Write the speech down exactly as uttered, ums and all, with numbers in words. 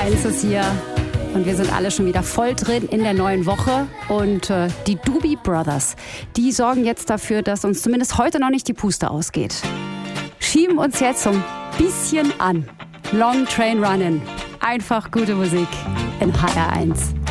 eins ist hier und wir sind alle schon wieder voll drin in der neuen Woche. Und äh, die Doobie Brothers, die sorgen jetzt dafür, dass uns zumindest heute noch nicht die Puste ausgeht. Schieben uns jetzt so ein bisschen an. Long Train Runnin'. Einfach gute Musik in H R eins.